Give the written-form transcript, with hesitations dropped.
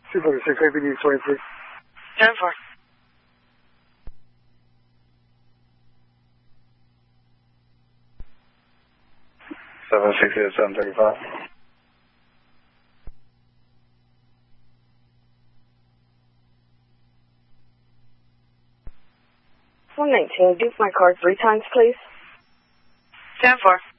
246 APD 23. 10-4. Seven 735. Duke my card 3 times, please. 10-4.